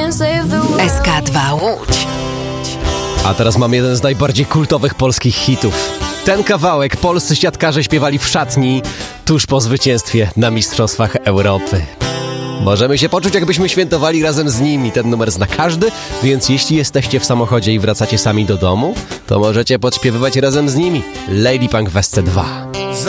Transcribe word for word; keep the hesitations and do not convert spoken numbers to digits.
S K dwa Łódź. A teraz mam jeden z najbardziej kultowych polskich hitów. Ten kawałek polscy siatkarze śpiewali w szatni tuż po zwycięstwie na Mistrzostwach Europy. Możemy się poczuć, jakbyśmy świętowali razem z nimi. Ten numer zna każdy, więc jeśli jesteście w samochodzie i wracacie sami do domu, to możecie podśpiewywać razem z nimi. Lady Punk w S C dwa.